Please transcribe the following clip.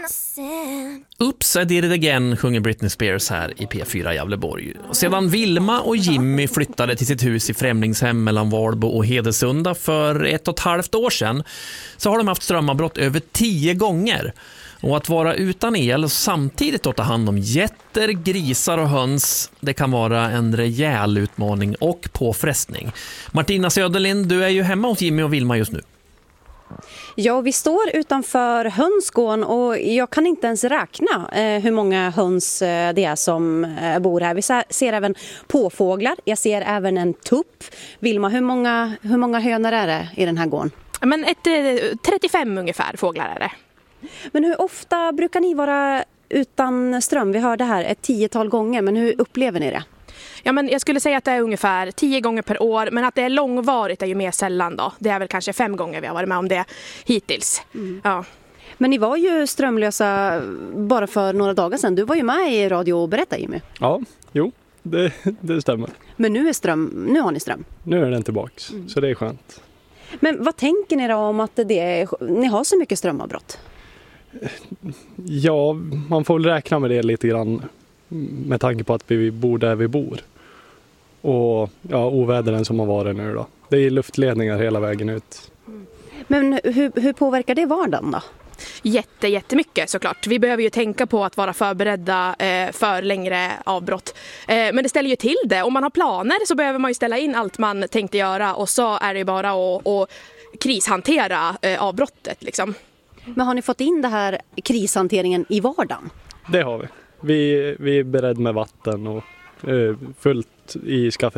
Oops, I did it again, sjunger Britney Spears här i P4 Gävleborg. Och sedan Vilma och Jimmy flyttade till sitt hus i Främlingshem mellan Valbo och Hedesunda för 1,5 år sedan så har de haft strömavbrott över 10 gånger. Och att vara utan el och samtidigt ta hand om getter, grisar och höns, det kan vara en rejäl utmaning och påfrestning. Martina Söderlind, du är ju hemma hos Jimmy och Vilma just nu. Ja, vi står utanför hönsgården och jag kan inte ens räkna hur många höns det är som bor här. Vi ser även påfåglar, jag ser även en tupp. Vilma, hur många hönor är det i den här gården? Men 35 ungefär fåglar är det. Men hur ofta brukar ni vara utan ström? Vi hörde här 10-tal gånger, men hur upplever ni det? Ja, men jag skulle säga att det är ungefär 10 gånger per år, men att det är långvarigt är ju mer sällan då. Det är väl kanske 5 gånger vi har varit med om det hittills. Ja. Men ni var ju strömlösa bara för några dagar sedan. Du var ju med i radio och berättade, Jimmy. Ja, jo, det stämmer. Men nu har ni ström? Nu är den tillbaks, så det är skönt. Men vad tänker ni då om att ni har så mycket strömavbrott? Ja, man får väl räkna med det lite grann med tanke på att vi bor där vi bor. Och ja, ovädren som har varit nu då. Det är luftledningar hela vägen ut. Men hur påverkar det vardagen då? Jättemycket såklart. Vi behöver ju tänka på att vara förberedda för längre avbrott. Men det ställer ju till det. Om man har planer så behöver man ju ställa in allt man tänkte göra och så är det bara att krishantera avbrottet liksom. Men har ni fått in det här krishanteringen i vardagen? Det har vi. Vi är beredda med vatten och fullt i skafferiet.